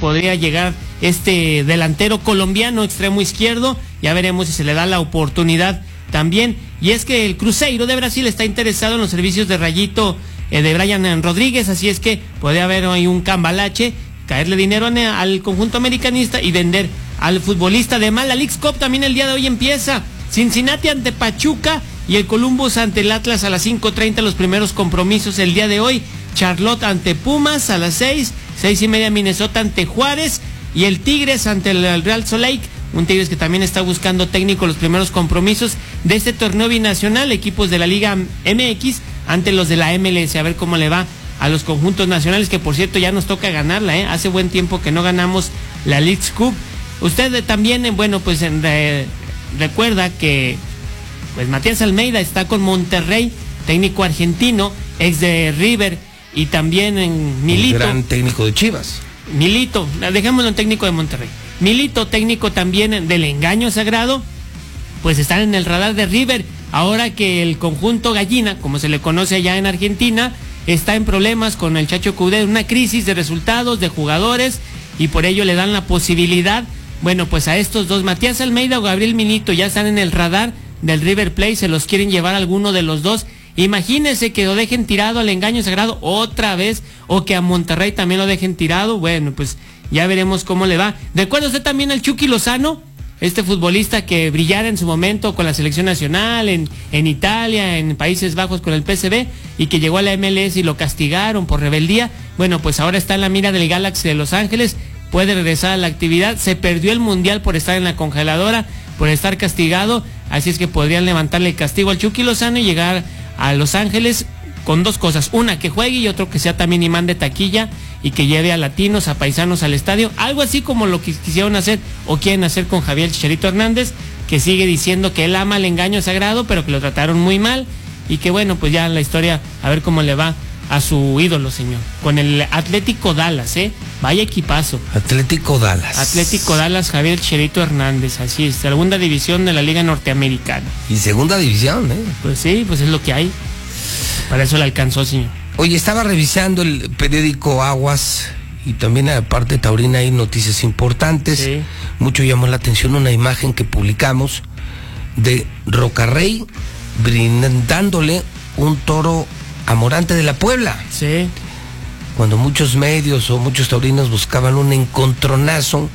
podría llegar este delantero colombiano, extremo izquierdo. Ya veremos si se le da la oportunidad también. Y es que el Cruzeiro de Brasil está interesado en los servicios de Rayito de Brian Rodríguez, así es que puede haber hoy un cambalache, caerle dinero al conjunto americanista y vender al futbolista. Además, la Leagues Cup también el día de hoy empieza. Cincinnati ante Pachuca y el Columbus ante el Atlas a las 5:30, los primeros compromisos el día de hoy. Charlotte ante Pumas a las 6:30 Minnesota ante Juárez y el Tigres ante el Real Salt Lake. Un Tigres que también está buscando técnico, los primeros compromisos de este torneo binacional, equipos de la Liga MX ante los de la MLS, a ver cómo le va a los conjuntos nacionales, que por cierto ya nos toca ganarla, hace buen tiempo que no ganamos la Leagues Cup. Usted también, bueno, pues recuerda que pues Matías Almeida está con Monterrey, técnico argentino, ex de River, y también en Milito. Un gran técnico de Chivas. Milito, dejémoslo en técnico de Monterrey. Milito, técnico también del engaño sagrado, pues están en el radar de River, ahora que el conjunto gallina, como se le conoce allá en Argentina, está en problemas con el Chacho Coudet, una crisis de resultados, de jugadores, y por ello le dan la posibilidad, bueno, pues a estos dos, Matías Almeida o Gabriel Milito, ya están en el radar del River Plate, se los quieren llevar a alguno de los dos. Imagínense que lo dejen tirado al engaño sagrado otra vez, o que a Monterrey también lo dejen tirado. Bueno, pues ya veremos cómo le va. ¿Recuerda usted también al Chucky Lozano? Este futbolista que brillara en su momento con la selección nacional, en Italia, en Países Bajos con el PSV, y que llegó a la MLS y lo castigaron por rebeldía. Bueno, pues ahora está en la mira del Galaxy de Los Ángeles, puede regresar a la actividad. Se perdió el Mundial por estar en la congeladora, por estar castigado, así es que podrían levantarle el castigo al Chucky Lozano y llegar a Los Ángeles con dos cosas: una, que juegue, y otro, que sea también imán de taquilla y que lleve a latinos, a paisanos al estadio, algo así como lo que quisieron hacer o quieren hacer con Javier Chicharito Hernández, que sigue diciendo que él ama el engaño sagrado, pero que lo trataron muy mal, y que bueno, pues ya la historia, a ver cómo le va a su ídolo, señor, con el Atlético Dallas, vaya equipazo. Atlético Dallas, Javier Chicharito Hernández, así es, segunda división de la Liga Norteamericana. Y segunda división, Pues sí, pues es lo que hay. Para eso le alcanzó, señor. Oye, estaba revisando el periódico Aguas, y también en la parte taurina hay noticias importantes. Sí. Mucho llamó la atención una imagen que publicamos de Rocarrey brindándole un toro a Morante de la Puebla. Sí. Cuando muchos medios o muchos taurinos buscaban un encontronazo,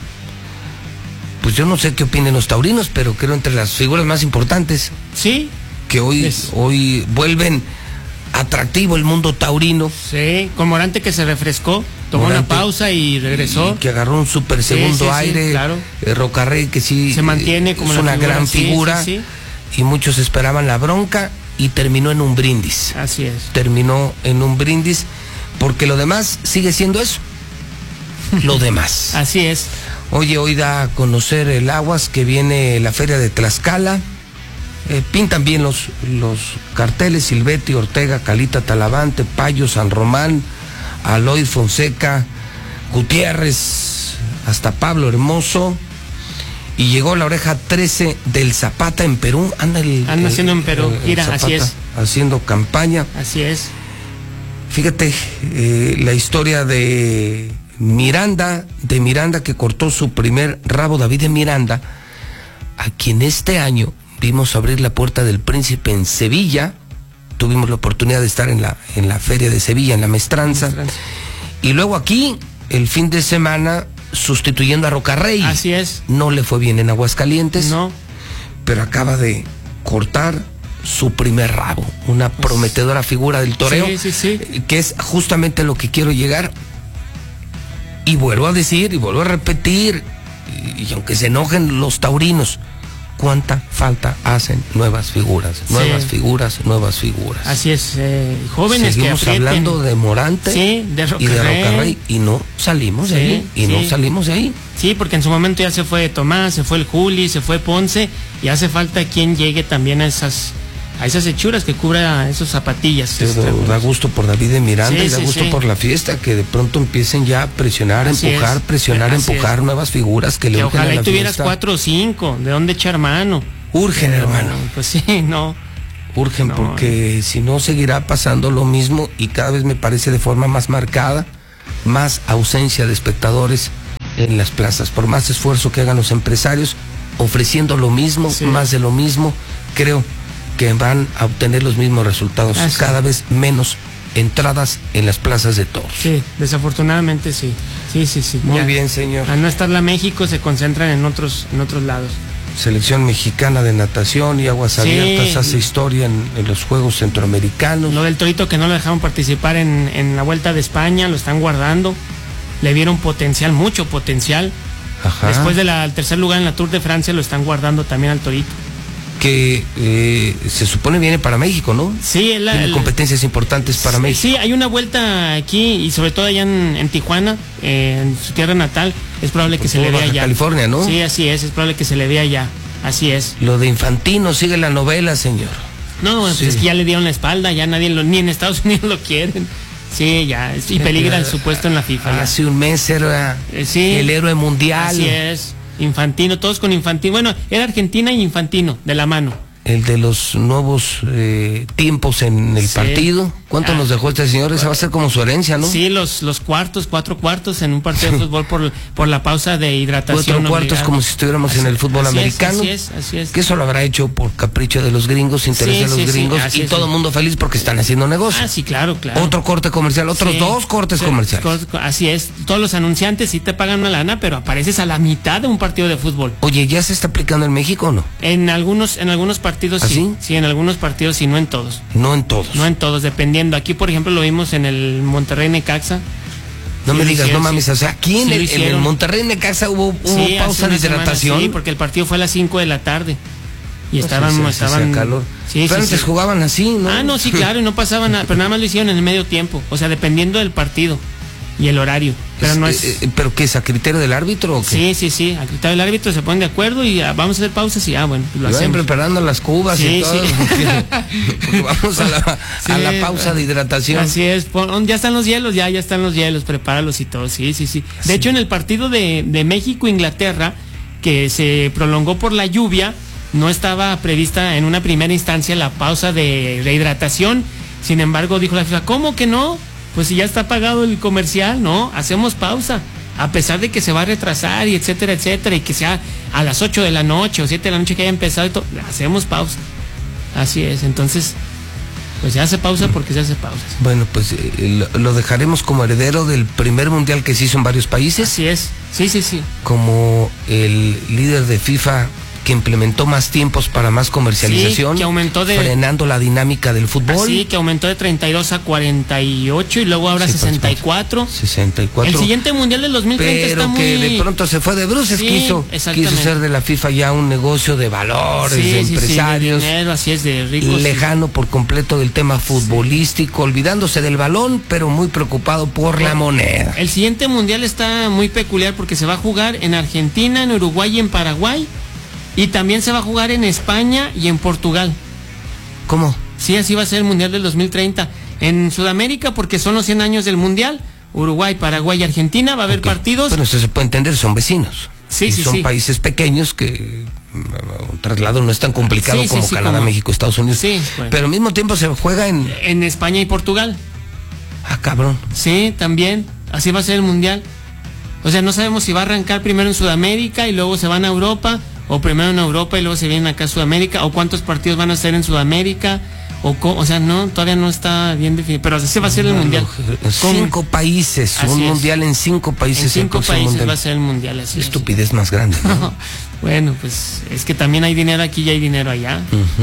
pues yo no sé qué opinen los taurinos, pero creo entre las figuras más importantes. Sí. Que hoy vuelven atractivo el mundo taurino. Sí, con Morante, que se refrescó, tomó una pausa y regresó. Y que agarró un super segundo aire. Sí, claro. Rocarrey, que sí se mantiene como es una gran figura. Sí. Y muchos esperaban la bronca, y terminó en un brindis. Así es. Terminó en un brindis, porque lo demás sigue siendo eso. Lo demás. Así es. Oye, hoy da a conocer el Aguas que viene la feria de Tlaxcala. Pintan bien los carteles: Silvetti, Ortega, Calita, Talavante, Payo, San Román, Aloyd Fonseca, Gutiérrez, hasta Pablo Hermoso. Y llegó la oreja 13 del Zapata en Perú. Anda haciendo en Perú, gira, Zapata, así es. Haciendo campaña. Así es. Fíjate, la historia de Miranda, que cortó su primer rabo, David de Miranda, a quien este año vimos abrir la puerta del Príncipe en Sevilla. Tuvimos la oportunidad de estar en la feria de Sevilla, en la Mestranza. Y luego aquí, el fin de semana, sustituyendo a Rocarrey. Así es. No le fue bien en Aguascalientes. No. Pero acaba de cortar su primer rabo. Una prometedora figura del toreo. Sí. Que es justamente lo que quiero llegar. Y vuelvo a decir, y vuelvo a repetir, y aunque se enojen los taurinos, ¿cuánta falta hacen nuevas figuras? Nuevas figuras. Así es, jóvenes. Seguimos que aprieten. Hablando de Morante, de Rocarrey. Y de Rocarrey, y no salimos de ahí. No salimos de ahí. Sí, porque en su momento ya se fue Tomás, se fue el Juli, se fue Ponce, y hace falta quien llegue también a esas hechuras, que cubra esos zapatillas. Da gusto por David de Miranda, y da gusto por la fiesta, que de pronto empiecen ya a presionar, empujar nuevas figuras que le urgen a la fiesta. Ojalá tuvieras 4 o 5, ¿de dónde echar mano? Urgen, hermano. Pues sí, no. Urgen, porque si no seguirá pasando lo mismo, y cada vez me parece de forma más marcada, más ausencia de espectadores en las plazas. Por más esfuerzo que hagan los empresarios, ofreciendo lo mismo, más de lo mismo, creo que van a obtener los mismos resultados. Cada vez menos entradas en las plazas de toros. Sí, desafortunadamente sí. Sí. Muy bien, señor. Al no estar la México, se concentran en otros lados. Selección mexicana de natación y aguas abiertas hace historia en los Juegos Centroamericanos. Lo del torito que no lo dejaron participar en la Vuelta de España, lo están guardando. Le vieron potencial, mucho potencial. Ajá. Después del tercer lugar en la Tour de Francia, lo están guardando también al torito. Que se supone viene para México, ¿no? Sí, tiene competencias importantes para México. Sí, hay una vuelta aquí y sobre todo allá en Tijuana, en su tierra natal. Es probable que se le vea allá. California, ¿no? Sí, así es probable que se le vea allá. Así es. Lo de Infantino sigue la novela, señor. No, pues es que ya le dieron la espalda, ya nadie ni en Estados Unidos lo quieren. Sí, ya, y peligra su puesto en la FIFA. Hace un mes era el héroe mundial. Así es. Infantino, todos con Infantino. Bueno, era Argentina y Infantino, de la mano. El de los nuevos tiempos en el partido. ¿Cuánto nos dejó este señor? Esa va a ser como su herencia, ¿no? Sí, los cuartos, 4 cuartos en un partido de fútbol por la pausa de hidratación. 4 cuartos como si estuviéramos en el fútbol americano. Así es. Que eso lo habrá hecho por capricho de los gringos, interés de los gringos y todo el mundo feliz porque están haciendo negocio. Sí, claro. Otro corte comercial, otros 2 cortes comerciales. Así es. Todos los anunciantes sí te pagan una lana, pero apareces a la mitad de un partido de fútbol. Oye, ¿ya se está aplicando en México o no? En algunos partidos sí. Sí, en algunos partidos sí, no en todos. No en todos. No en todos, dependiendo. Aquí, por ejemplo, lo vimos en el Monterrey Necaxa. No me digas, no mames, o sea, aquí en el Monterrey Necaxa hubo pausa de hidratación. Sí, porque el partido fue a las 5 de la tarde. Y estaban calor. Pero antes jugaban así, ¿no? No, sí, claro, y no pasaba nada, pero nada más lo hicieron en el medio tiempo, o sea, dependiendo del partido y el horario. Pero no es. ¿Pero qué es a criterio del árbitro o qué? Sí, a criterio del árbitro se ponen de acuerdo y vamos a hacer pausas y bueno, lo hacemos. Preparando las cubas y todo. Porque vamos a la pausa de hidratación. Así es, ya están los hielos, ya están los hielos, prepáralos y todo, sí. De hecho, en el partido de México-Inglaterra, que se prolongó por la lluvia, no estaba prevista en una primera instancia la pausa de rehidratación. Sin embargo, dijo la FIFA, ¿cómo que no? Pues si ya está pagado el comercial, no, hacemos pausa, a pesar de que se va a retrasar y etcétera, y que sea a las 8 de la noche o 7 de la noche que haya empezado y todo, hacemos pausa. Así es, entonces, pues se hace pausa porque se hace pausa. Bueno, pues lo dejaremos como heredero del primer mundial que se hizo en varios países. Así es, sí. Como el líder de FIFA que implementó más tiempos para más comercialización, que aumentó frenando la dinámica del fútbol. Sí, que aumentó de 32 a 48 y luego ahora 64. 64. El siguiente mundial del 2030 pero está que de pronto se fue de bruces, quiso ser de la FIFA ya un negocio de valores, de empresarios, de dinero, así es, de ricos. Lejano por completo del tema futbolístico, olvidándose del balón, pero muy preocupado por la moneda. El siguiente mundial está muy peculiar porque se va a jugar en Argentina, en Uruguay y en Paraguay. Y también se va a jugar en España y en Portugal. ¿Cómo? Sí, así va a ser el Mundial del 2030. En Sudamérica, porque son los 100 años del Mundial, Uruguay, Paraguay y Argentina, va a haber partidos. Bueno, eso se puede entender, son vecinos. Son países pequeños que un traslado no es tan complicado como Canadá, México, Estados Unidos. Pero al mismo tiempo se juega en España y Portugal. Ah, cabrón. Sí, también. Así va a ser el Mundial. O sea, no sabemos si va a arrancar primero en Sudamérica y luego se van a Europa, o primero en Europa y luego se vienen acá a Sudamérica, o cuántos partidos van a ser en Sudamérica, o sea, no, todavía no está bien definido, pero así va a ser el mundial. 5 países, un mundial en 5 países. En 5 países va a ser el mundial, así. Estupidez más grande, ¿no? Bueno, pues es que también hay dinero aquí y hay dinero allá.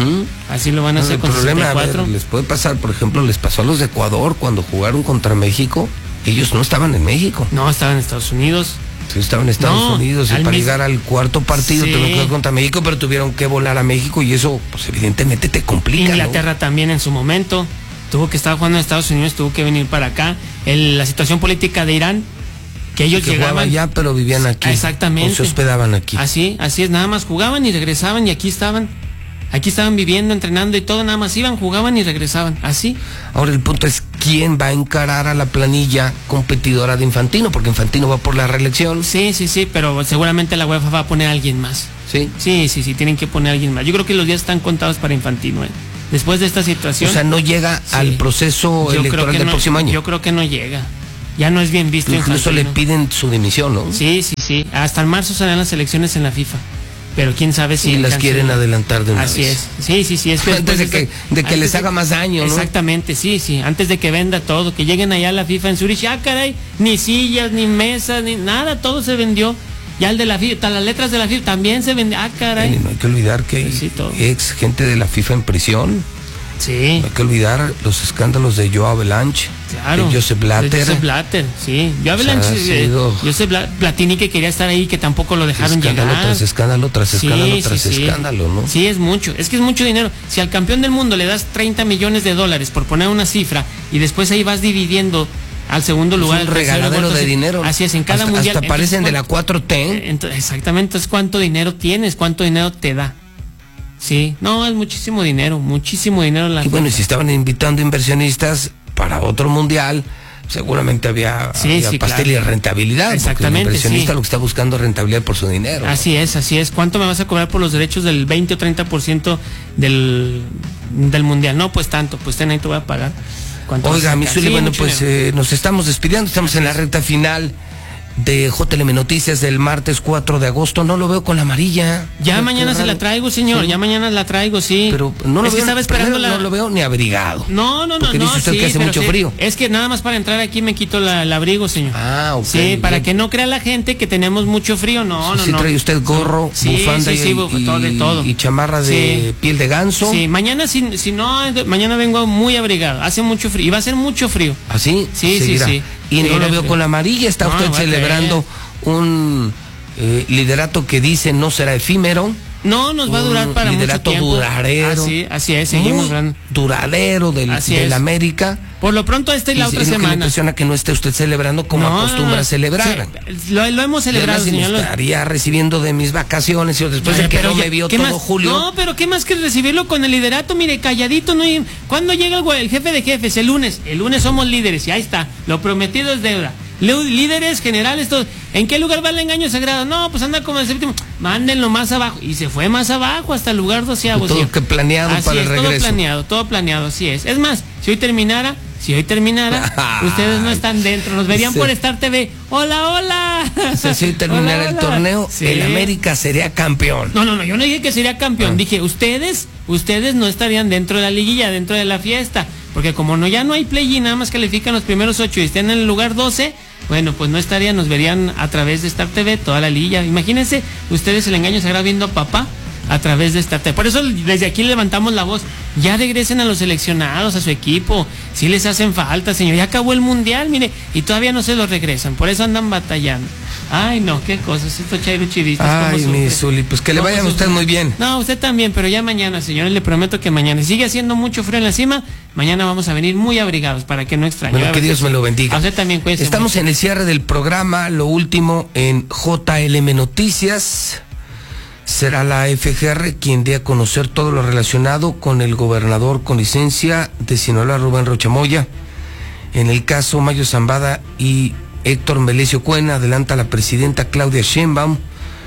Así lo van a hacer con 64. Les puede pasar, por ejemplo, les pasó a los de Ecuador cuando jugaron contra México. Ellos no estaban en México. No, estaban en Estados Unidos. Sí, estaban en Estados Unidos y para llegar al cuarto partido tuvieron que jugar contra México, pero tuvieron que volar a México y eso, pues evidentemente te complica. Inglaterra también en su momento tuvo que estar jugando en Estados Unidos, tuvo que venir para acá. La situación política de Irán, que ellos llegaban allá, pero vivían aquí. Exactamente. O se hospedaban aquí. Así es, nada más jugaban y regresaban y aquí estaban viviendo, entrenando y todo, nada más iban, jugaban y regresaban, así. Ahora el punto es quién va a encarar a la planilla competidora de Infantino, porque Infantino va por la reelección. Sí, pero seguramente la UEFA va a poner a alguien más. Sí, tienen que poner a alguien más. Yo creo que los días están contados para Infantino, Después de esta situación. O sea, no llega al proceso electoral del próximo año. Yo creo que no llega. Ya no es bien visto. Incluso le piden su dimisión, ¿no? Sí. Hasta en marzo serán las elecciones en la FIFA. Pero quién sabe si... Y las quieren adelantar de una vez. Así es. Sí. Es que antes de que les haga más daño, ¿no? Exactamente, sí. Antes de que venda todo, que lleguen allá a la FIFA en Zurich. Caray, ni sillas, ni mesas, ni nada, todo se vendió. Ya el de la FIFA, las letras de la FIFA también se vendió. Caray. No hay que olvidar que hay ex gente de la FIFA en prisión. Sí. No hay que olvidar los escándalos de Joao Avalanche, claro, de Joseph Blatter. Sí. Joao Avalanche, Joseph Platini, que quería estar ahí, que tampoco lo dejaron escándalo llegar. Escándalo tras escándalo, ¿no? Sí, es mucho. Es que es mucho dinero. Si al campeón del mundo le das 30 millones de dólares, por poner una cifra, y después ahí vas dividiendo al segundo lugar. Es un regaladero de dinero. Así es, en cada mundial. Hasta parecen de la 4T. Exactamente. Entonces, ¿cuánto dinero tienes? ¿Cuánto dinero te da? Sí, no, es muchísimo dinero. Y bueno, si estaban invitando inversionistas para otro mundial, seguramente había pastel y rentabilidad. Exactamente. El inversionista lo que está buscando es rentabilidad por su dinero. Así es. ¿Cuánto me vas a cobrar por los derechos del 20 o 30% del mundial? No, pues tanto, pues ahí te voy a pagar. Oiga, mi Zuli, bueno, pues nos estamos despidiendo, estamos en la recta final de JLM Noticias del martes 4 de agosto. No lo veo con la amarilla. Ya mañana se la traigo, señor. Sí. Ya mañana la traigo, sí. Pero no lo veo. Estaba esperando no lo veo ni abrigado. No. Porque dice usted que hace mucho frío. Es que nada más para entrar aquí me quito el abrigo, señor. Ok. Sí, para que no crea la gente que tenemos mucho frío. No. Sí, trae usted gorro, bufanda todo. Y chamarra de piel de ganso. Sí, mañana mañana vengo muy abrigado. Hace mucho frío. Y va a ser mucho frío. ¿Ah, sí? Sí. Y no lo veo con la amarilla. Está usted celebrando un liderato que dice no será efímero. No, nos va a durar para mucho tiempo. Liderato duradero. Así es, seguimos duradero del América. Por lo pronto esta y la otra semana. Me impresiona que no esté usted celebrando como acostumbra a celebrar. Sí, lo hemos celebrado, señor. Estaría recibiendo de mis vacaciones y después de que no me vio todo julio. No, pero qué más que recibirlo con el liderato, mire, calladito. ¿Cuándo llega el jefe de jefes? El lunes. El lunes somos líderes y ahí está. Lo prometido es deuda. Líderes, generales, todos. ¿En qué lugar va el engaño sagrado? No, pues anda como el séptimo. Mándenlo más abajo. Y se fue más abajo hasta el lugar 12avo. Todo que planeado para el regreso. Todo planeado, así es. Es más, si hoy terminara, ustedes no están dentro, nos verían por Star TV. ¡Hola! Si hoy terminara el torneo, el América sería campeón. No, yo no dije que sería campeón, dije, ustedes no estarían dentro de la liguilla, dentro de la fiesta, porque como ya no hay play-in, nada más califican los primeros 8 y estén en el lugar 12, bueno, pues no estarían, nos verían a través de Star TV toda la liguilla. Imagínense, ustedes el engaño sagrado viendo a papá a través de Star TV. Por eso desde aquí levantamos la voz. Ya regresen a los seleccionados, a su equipo. Si les hacen falta, señor. Ya acabó el mundial, mire, y todavía no se los regresan. Por eso andan batallando. Ay, no, qué cosas. Estos chairos chivistas. Ay, mi Zuli, pues que le vaya a usted muy bien. No, usted también, pero ya mañana, señores, le prometo que mañana. Si sigue haciendo mucho frío en la cima, mañana vamos a venir muy abrigados para que no extrañe. Bueno, que Dios me lo bendiga. A usted también, cuídese. Estamos mucho en el cierre del programa, lo último en JLM Noticias. Será la FGR quien dé a conocer todo lo relacionado con el gobernador con licencia de Sinaloa, Rubén Rocha Moya. En el caso Mayo Zambada y Héctor Melesio Cuena, adelanta la presidenta Claudia Sheinbaum.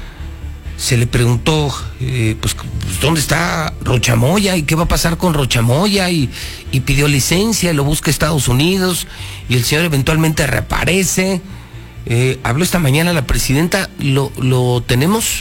Se le preguntó, pues, ¿dónde está Rocha Moya? ¿Y qué va a pasar con Rocha Moya? Y pidió licencia, lo busca Estados Unidos, y el señor eventualmente reaparece. Habló esta mañana la presidenta, lo tenemos.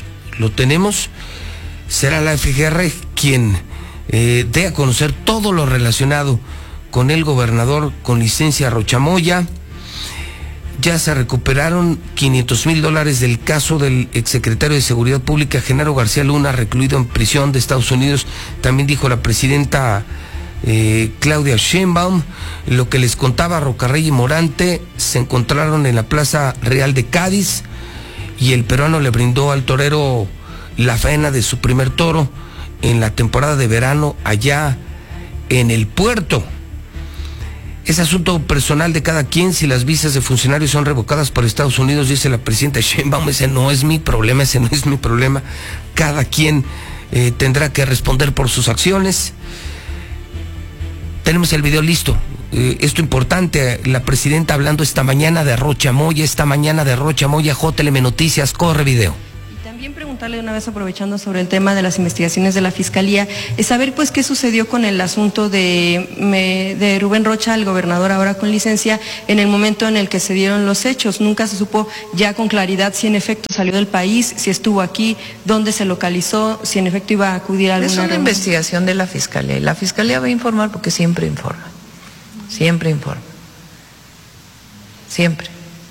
Será la FGR quien dé a conocer todo lo relacionado con el gobernador con licencia Rocha Moya. Ya se recuperaron $500,000 del caso del exsecretario de Seguridad Pública Genaro García Luna, recluido en prisión de Estados Unidos. También dijo la presidenta Claudia Sheinbaum. Lo que les contaba Rocarrey y Morante se encontraron en la Plaza Real de Cádiz, y el peruano le brindó al torero la faena de su primer toro en la temporada de verano allá en el puerto. Es asunto personal de cada quien si las visas de funcionarios son revocadas por Estados Unidos, dice la presidenta Sheinbaum. Ese no es mi problema. Cada quien tendrá que responder por sus acciones. Tenemos el video listo. Esto importante, la presidenta hablando esta mañana de Rocha Moya, JLM Noticias, corre video. También preguntarle una vez, aprovechando sobre el tema de las investigaciones de la Fiscalía, saber pues qué sucedió con el asunto de Rubén Rocha, el gobernador ahora con licencia, en el momento en el que se dieron los hechos. Nunca se supo ya con claridad si en efecto salió del país, si estuvo aquí, dónde se localizó, si en efecto iba a acudir a alguna reunión. Es una investigación de la Fiscalía, y la Fiscalía va a informar porque siempre informa. Siempre informa. Siempre.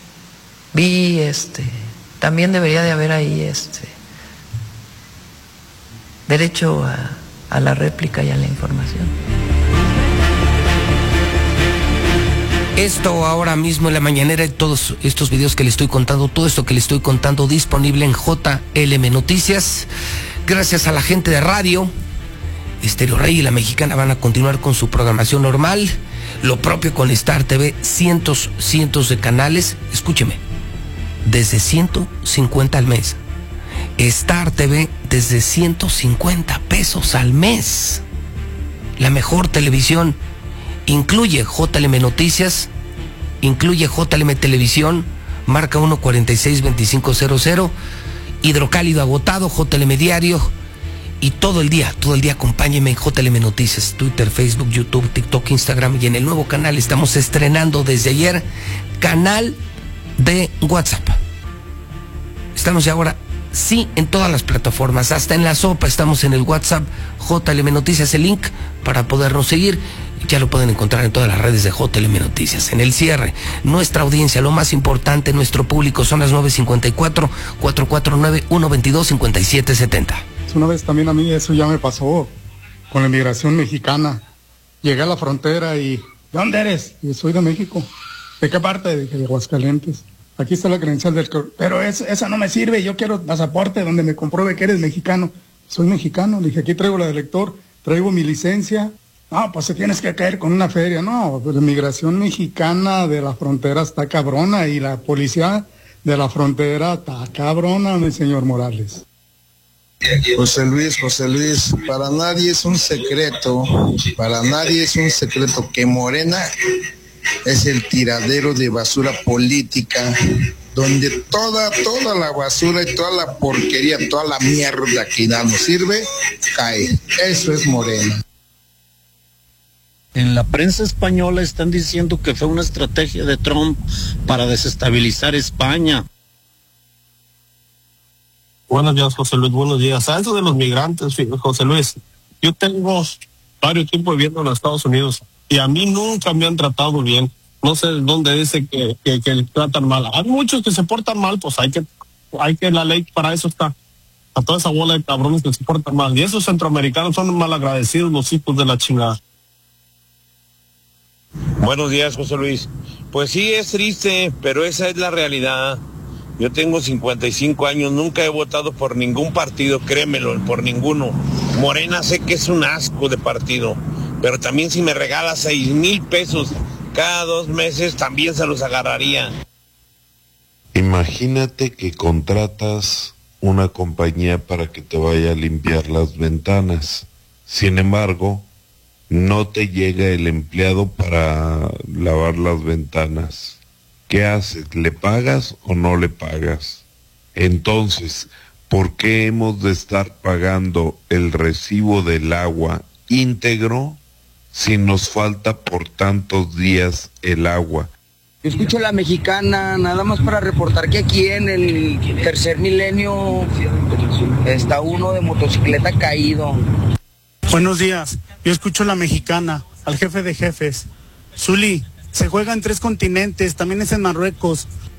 También debería de haber ahí derecho a la réplica y a la información. Esto ahora mismo en la mañanera y todos estos videos que le estoy contando, todo esto que le estoy contando disponible en JLM Noticias. Gracias a la gente de radio, Estéreo Rey y La Mexicana van a continuar con su programación normal. Lo propio con Star TV, cientos de canales. Escúcheme, desde 150 al mes. Star TV desde 150 pesos al mes. La mejor televisión. Incluye JLM Noticias, incluye JLM Televisión, marca 1462500, Hidrocálido agotado, JLM Diario, y todo el día acompáñeme en JLM Noticias, Twitter, Facebook, YouTube, TikTok, Instagram, y en el nuevo canal estamos estrenando desde ayer, canal de WhatsApp. Estamos ya ahora, sí, en todas las plataformas, hasta en la sopa estamos en el WhatsApp, JLM Noticias, el link para podernos seguir. Ya lo pueden encontrar en todas las redes de JLM Noticias. En el cierre, nuestra audiencia, lo más importante, nuestro público, son las 9:54, 449-122-5770. Una vez también a mí eso ya me pasó con la inmigración mexicana. Llegué a la frontera y, ¿de dónde eres? Y soy de México. ¿De qué parte? De Aguascalientes. Aquí está la credencial del... Pero esa no me sirve, yo quiero pasaporte donde me compruebe que eres mexicano. Soy mexicano, le dije, aquí traigo la de lector, traigo mi licencia. No, pues se tienes que caer con una feria. No, pues la inmigración mexicana de la frontera está cabrona y la policía de la frontera está cabrona, mi señor Morales. José Luis, para nadie es un secreto que Morena es el tiradero de basura política, donde toda la basura y toda la porquería, toda la mierda que ya no sirve, cae. Eso es Morena. En la prensa española están diciendo que fue una estrategia de Trump para desestabilizar España. Buenos días, José Luis, buenos días. A eso de los migrantes, José Luis, yo tengo varios tiempo viviendo en los Estados Unidos y a mí nunca me han tratado bien. No sé dónde dice que tratan mal. Hay muchos que se portan mal, pues hay que la ley para eso está. A toda esa bola de cabrones que se portan mal. Y esos centroamericanos son malagradecidos, los hijos de la chingada. Buenos días, José Luis. Pues sí, es triste, pero esa es la realidad. Yo tengo 55 años, nunca he votado por ningún partido, créemelo, por ninguno. Morena sé que es un asco de partido, pero también si me regala 6,000 pesos cada 2 meses, también se los agarraría. Imagínate que contratas una compañía para que te vaya a limpiar las ventanas. Sin embargo, no te llega el empleado para lavar las ventanas. ¿Qué haces? ¿Le pagas o no le pagas? Entonces, ¿por qué hemos de estar pagando el recibo del agua íntegro si nos falta por tantos días el agua? Yo escucho La Mexicana, nada más para reportar que aquí en el tercer milenio está uno de motocicleta caído. Buenos días, yo escucho La Mexicana, al jefe de jefes. Zuli, se juega en 3 continentes, también es en Marruecos.